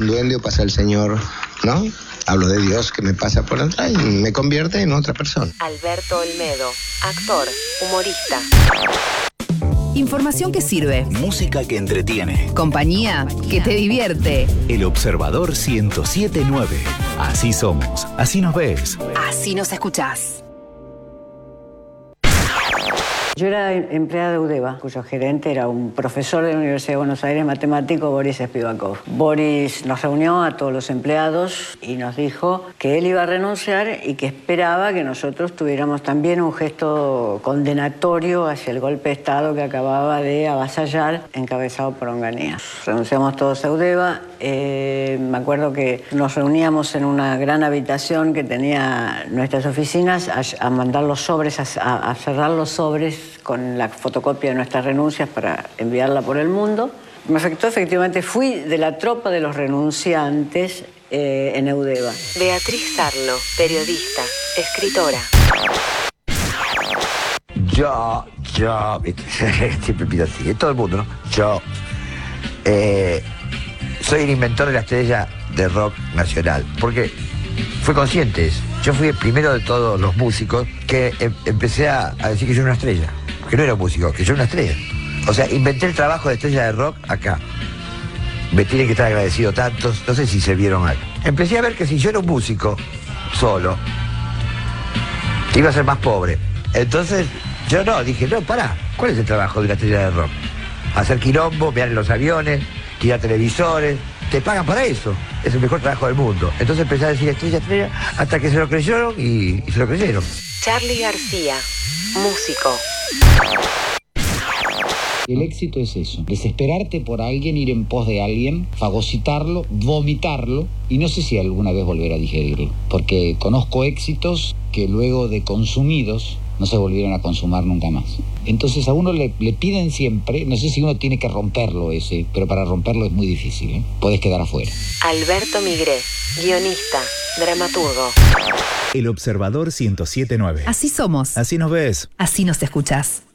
un duende o pasa el Señor, ¿no? Hablo de Dios que me pasa por atrás y me convierte en otra persona. Alberto Olmedo, actor, humorista. Información que sirve. Música que entretiene. Compañía que te divierte. El Observador 107.9. Así somos, así nos ves. Así nos escuchás. Yo era empleada de UDEVA, cuyo gerente era un profesor de la Universidad de Buenos Aires, matemático, Boris Spivakov. Boris nos reunió a todos los empleados y nos dijo que él iba a renunciar y que esperaba que nosotros tuviéramos también un gesto condenatorio hacia el golpe de Estado que acababa de avasallar, encabezado por Onganía. Renunciamos todos a UDEVA. Me acuerdo que nos reuníamos en una gran habitación que tenía nuestras oficinas a mandar los sobres, a cerrar los sobres con la fotocopia de nuestras renuncias para enviarla por el mundo. Me afectó, efectivamente, fui de la tropa de los renunciantes en UDEVA. Beatriz Sarlo, periodista, escritora. Yo, siempre pido así, todo el mundo, ¿no? Yo soy el inventor de la estrella de rock nacional, porque fui consciente. Yo fui el primero de todos los músicos que empecé a decir que yo era una estrella, que no era un músico, que yo era una estrella. O sea, inventé el trabajo de estrella de rock acá. Me tienen que estar agradecidos tantos, no sé si se vieron algo. Empecé a ver que si yo era un músico solo, iba a ser más pobre. Entonces, yo dije, pará, ¿cuál es el trabajo de una estrella de rock? Hacer quilombo, mirar en los aviones, tirar televisores, te pagan para eso, es el mejor trabajo del mundo. Entonces empecé a decir estrella, hasta que se lo creyeron y se lo creyeron. Charly García, músico. El éxito es eso, desesperarte por alguien, ir en pos de alguien, fagocitarlo, vomitarlo y no sé si alguna vez volver a digerirlo, porque conozco éxitos que luego de consumidos no se volvieron a consumar nunca más. Entonces a uno le piden siempre, no sé si uno tiene que romperlo ese, pero para romperlo es muy difícil, ¿eh? Puedes quedar afuera. Alberto Migré, guionista, dramaturgo. El Observador 107.9. Así somos. Así nos ves. Así nos escuchás.